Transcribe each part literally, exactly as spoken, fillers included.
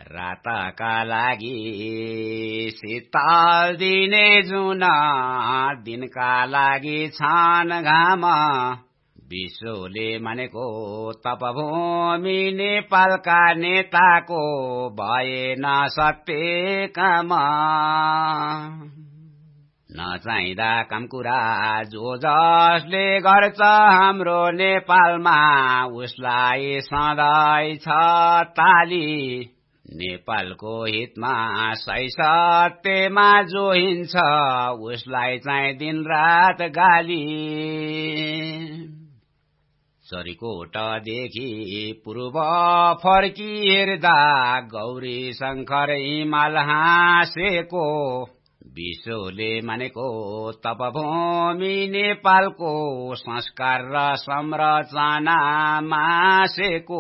रातका लागि शीतल दिने जुन दिनका लागि छान घाम विश्वले मानेको तपभूमि नेपालका नेताको भएन सत्य काम नचाहिँदा काम कुरा जो जसले गर्छ हाम्रो नेपालमा उसलाई सधैँ छ ताली नेपालको हितमा सही सत्यमा जो हिँड्छ उसलाई चाहिँ दिन रात गाली चरीकोटदेखि पूर्व फर्की हेर्दा गौरी शंकर हिमाल हाँसेको विश्वले मानेको तपभूमि नेपालको संस्कार र संरचना मासेको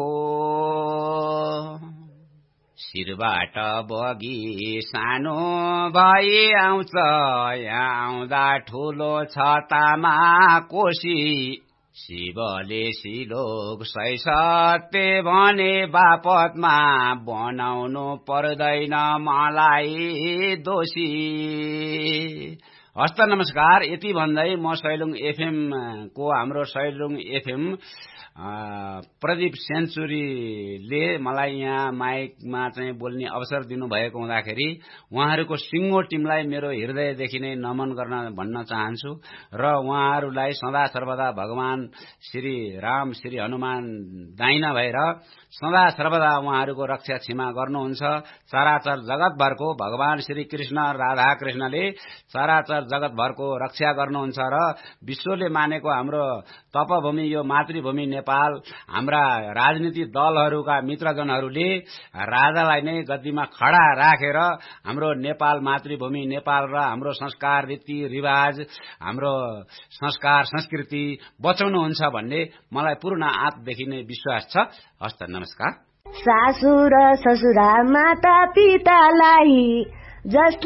शिरबाट बगी सानो भई आउँछ यहाँ आउँदा ठुलो छतामा कोशी शिवले सिलोक सही सत्य भने बापतमा बनाउनु पर्दैन मलाई दोषी। हस्त नमस्कार। यति भन्दै म सैलुङ एफएम को हाम्रो सैलुङ एफएम प्रदीप सेन्चुरीले मलाई यहाँ माइकमा चाहिँ बोल्ने अवसर दिनुभएको हुँदाखेरि उहाँहरूको सिङ्गो टिमलाई मेरो हृदयदेखि नै नमन गर्न भन्न चाहन्छु र उहाँहरूलाई सदा सर्वदा भगवान श्री राम श्री हनुमान दाइना भएर सदा सर्वदा उहाँहरूको रक्षा क्षमा गर्नुहुन्छ। चराचर जगतभरको भगवान श्री कृष्ण राधा कृष्णले चराचर जगतभरको रक्षा गर्नुहुन्छ र विश्वले मानेको हाम्रो तपभूमि यो मातृभूमि नेपाल हाम्रा राजनीतिक दलहरूका मित्रजनहरूले राजालाई नै गद्दीमा खडा राखेर हाम्रो नेपाल मातृभूमि नेपाल र हाम्रो संस्कार रीति रिवाज हाम्रो संस्कार संस्कृति बचाउनुहुन्छ भन्ने मलाई पूर्ण आँपदेखि नै विश्वास छ। हस्त नमस्कार। सासु र ससुरा माता पितालाई जस